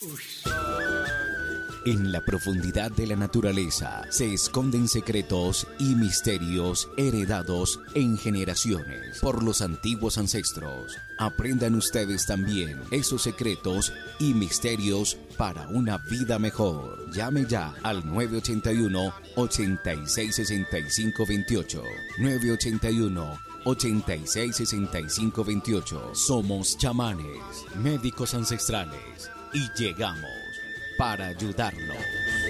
En la profundidad de la naturaleza se esconden secretos y misterios heredados en generaciones por los antiguos ancestros. Aprendan ustedes también esos secretos y misterios para una vida mejor. Llame ya al 981-866528. 981-866528. Somos chamanes, médicos ancestrales y llegamos para ayudarlos.